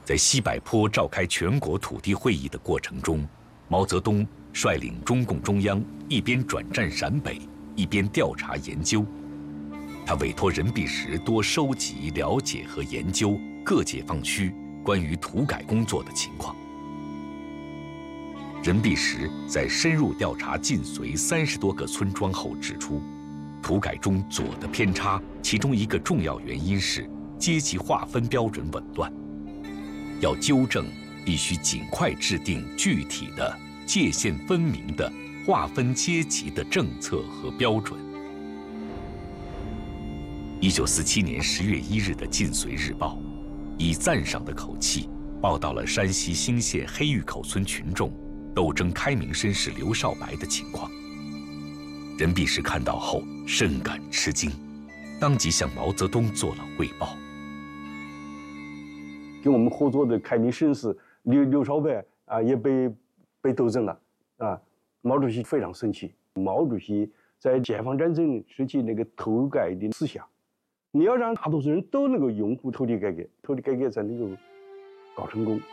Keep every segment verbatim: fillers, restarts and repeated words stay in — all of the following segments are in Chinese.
在西柏坡召开全国土地会议的过程中，毛泽东率领中共中央一边转战陕北，一边调查研究。他委托任弼时多收集、了解和研究各解放区关于土改工作的情况。任弼时在深入调查晋绥三十多个村庄后指出，土改中左的偏差，其中一个重要原因是阶级划分标准紊乱。要纠正，必须尽快制定具体的、界限分明的划分阶级的政策和标准。一九四七年十月一日的《晋绥日报》，以赞赏的口气报道了山西兴县黑峪口村群众斗争开明绅士刘少白的情况。任弼时看到后深感吃惊，当即向毛泽东做了汇报。 跟我们合作的开明绅士刘刘少白啊，也被被斗争了啊。毛主席非常生气。毛主席在解放战争时期那个土改的思想，你要让大多数人都能够拥护土地改革，土地改革才能够搞成功。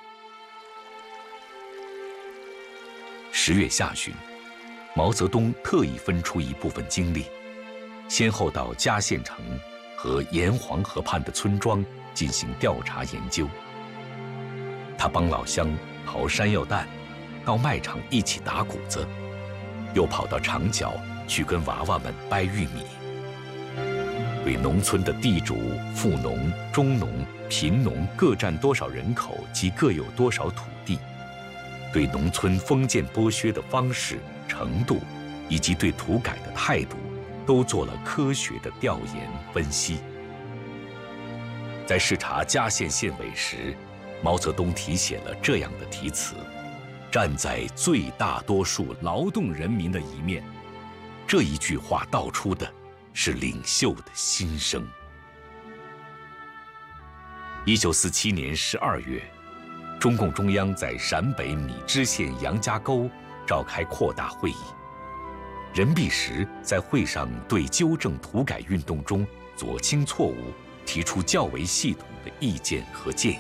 十月下旬，毛泽东特意分出一部分精力，先后到嘉县城和沿黄河畔的村庄进行调查研究。他帮老乡刨山药蛋，到卖场一起打谷子，又跑到长角去跟娃娃们掰玉米。对农村的地主、富农、中农、贫农各占多少人口及各有多少土地，对农村封建剥削的方式、程度，以及对土改的态度，都做了科学的调研分析。在视察嘉县县委时，毛泽东题写了这样的题词：站在最大多数劳动人民的一面。这一句话道出的是领袖的心声。一九四七年十二月，中共中央在陕北米脂县杨家沟召开扩大会议。任弼时在会上对纠正土改运动中左倾错误提出较为系统的意见和建议。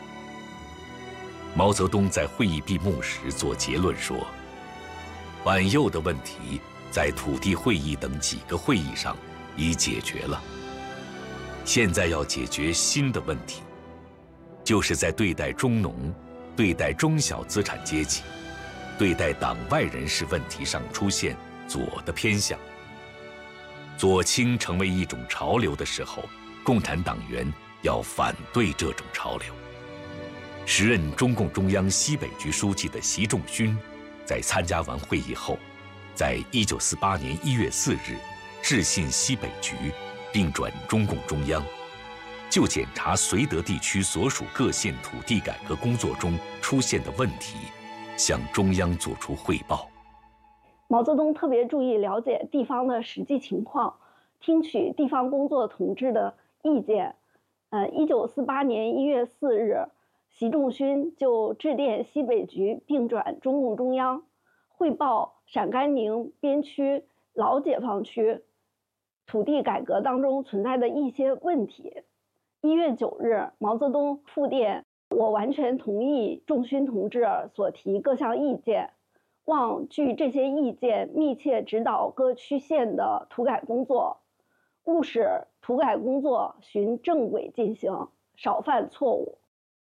毛泽东在会议闭幕时作结论说，晚右的问题在土地会议等几个会议上已解决了，现在要解决新的问题，就是在对待中农、对待中小资产阶级、对待党外人士问题上出现左的偏向。左倾成为一种潮流的时候，共产党员要反对这种潮流。时任中共中央西北局书记的习仲勋，在参加完会议后，在一九四八年一月四日致信西北局，并转中共中央，就检查绥德地区所属各县土地改革工作中出现的问题，向中央作出汇报。 毛泽东特别注意了解地方的实际情况，听取地方工作同志的意见。呃，一九四八年一月四日，习仲勋就致电西北局，并转中共中央，汇报陕甘宁边区老解放区土地改革当中存在的一些问题。一月九日，毛泽东复电，我完全同意仲勋同志所提各项意见，望据这些意见密切指导各区县的土改工作，务使土改工作循正轨进行，少犯错误。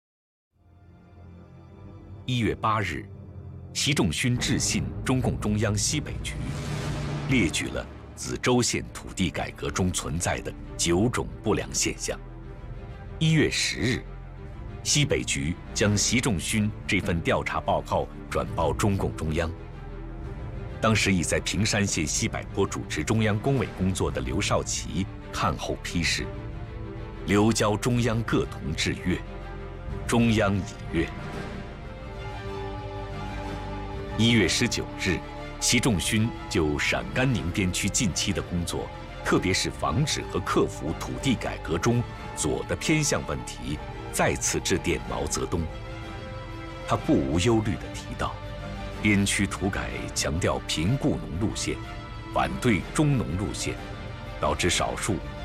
一月八日，习仲勋致信中共中央西北局，列举了梓州县土地改革中存在的九种不良现象。一月十日，西北局将习仲勋这份调查报告转报中共中央。当时已在平山县西柏坡主持中央工委工作的刘少奇看后批示：刘交中央各同志阅，中央已阅。一月十九日，习仲勋就陕甘宁边区近期的工作，特别是防止和克服土地改革中左的偏向问题，再次致电毛泽东。他不无忧虑地提到，边区土改强调贫雇农路线，反对中农路线，导致少数